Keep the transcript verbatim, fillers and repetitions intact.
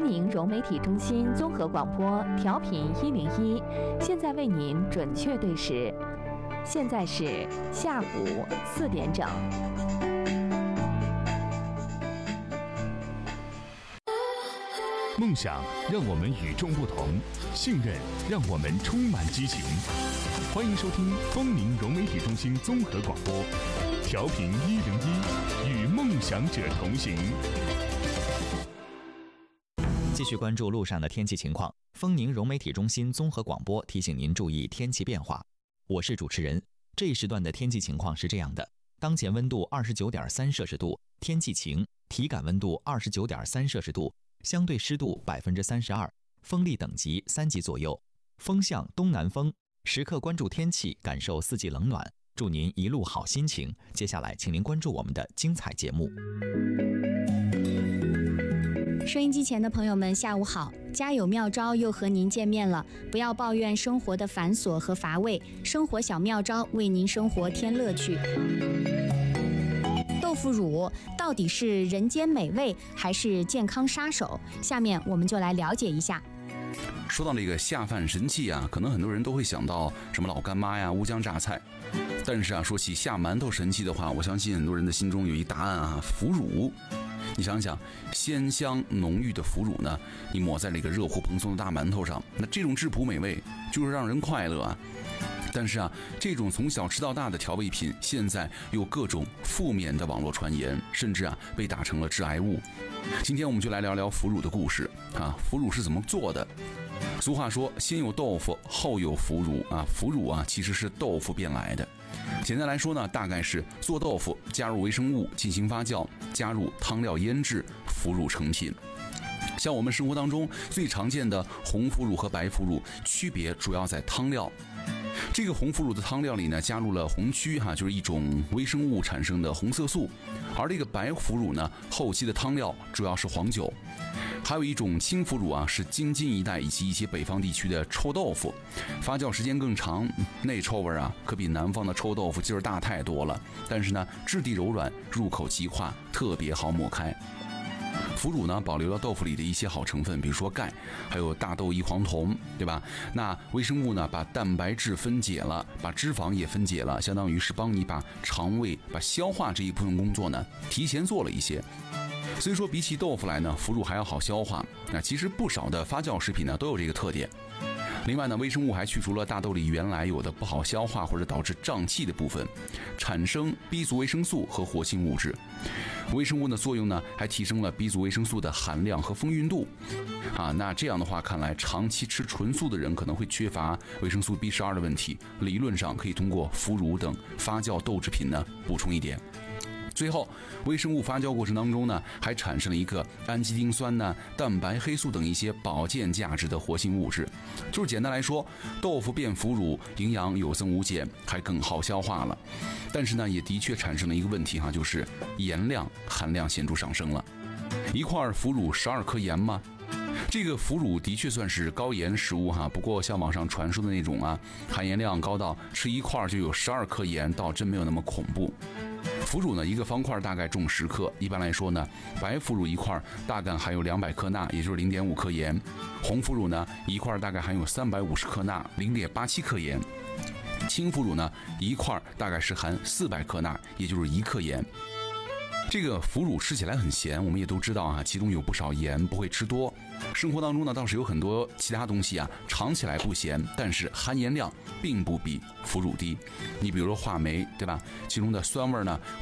丰宁融媒体中心综合广播调频一零一，现在为您准确对时，现在是下午四点整。 梦想让我们与众不同，信任让我们充满激情。欢迎收听丰宁融媒体中心综合广播，调频一零一，与梦想者同行。 继续关注路上的天气情况。丰宁融媒体中心综合广播提醒您注意天气变化。我是主持人。这一时段的天气情况是这样的：当前温度二十九点三摄氏度，天气晴，体感温度二十九点三摄氏度。相对湿度百分之三十二，风力等级三级左右，风向东南风。时刻关注天气，感受四季冷暖，祝您一路好心情。接下来，请您关注我们的精彩节目。 收音机前的朋友们，下午好！家有妙招又和您见面了。不要抱怨生活的繁琐和乏味，生活小妙招为您生活添乐趣。豆腐乳到底是人间美味还是健康杀手？下面我们就来了解一下。 说到这个下饭神器啊，可能很多人都会想到什么老干妈呀、乌江榨菜。但是啊，说起下馒头神器的话，我相信很多人的心中有一答案啊，腐乳。你想想，鲜香浓郁的腐乳呢，你抹在这个热乎蓬松的大馒头上，那这种质朴美味就是让人快乐啊。但是啊，这种从小吃到大的调味品，现在有各种负面的网络传言，甚至啊被打成了致癌物。今天我们就来聊聊腐乳的故事啊，腐乳是怎么做的？俗话说，先有豆腐，后有腐乳啊。腐乳啊，其实是豆腐变来的。简单来说呢，大概是做豆腐，加入微生物进行发酵，加入汤料腌制，腐乳成品。像我们生活当中最常见的红腐乳和白腐乳，区别主要在汤料。这个红腐乳的汤料里呢，加入了红曲哈，就是一种微生物产生的红色素，而这个白腐乳呢，后期的汤料主要是黄酒。还有一种青腐乳啊，是京津一带以及一些北方地区的臭豆腐，发酵时间更长，那臭味啊，可比南方的臭豆腐劲儿大太多了。但是呢，质地柔软，入口即化，特别好抹开。腐乳呢，保留了豆腐里的一些好成分，比如说钙，还有大豆异黄酮，对吧？那微生物呢，把蛋白质分解了，把脂肪也分解了，相当于是帮你把肠胃、把消化这一部分工作呢，提前做了一些。所以说，比起豆腐来呢，腐乳还要好消化。那其实不少的发酵食品呢，都有这个特点。另外呢，微生物还去除了大豆里原来有的不好消化或者导致胀气的部分，产生 B 族维生素和活性物质。微生物的作用呢，还提升了 B 族维生素的含量和丰孕度。啊，那这样的话，看来长期吃纯素的人可能会缺乏维生素 B 十二 的问题。理论上可以通过腐乳等发酵豆制品呢补充一点。最后，微生物发酵过程当中呢，还产生了一个氨基丁酸呢、蛋白黑素等一些保健价值的活性物质。就是简单来说，豆腐变腐乳，营养有增无减，还更好消化了。但是呢，也的确产生了一个问题哈，就是盐量含量显著上升了。一块腐乳十二克盐吗？这个腐乳的确算是高盐食物哈，不过像网上传说的那种啊，含盐量高到吃一块就有十二克盐，倒真没有那么恐怖。腐乳呢，一个方块大概重十克。一般来说呢，白腐乳一块大概含有两百克钠，也就是零点五克盐；红腐乳呢，一块大概含有三百五十克钠，零点八七克盐；青腐乳呢，一块大概是含四百克钠，也就是一克盐。这个腐乳吃起来很咸，我们也都知道啊，其中有不少盐，不会吃多。生活当中呢，倒是有很多其他东西啊，尝起来不咸，但是含盐量并不比腐乳低。你比如说话梅，对吧？其中的酸味呢，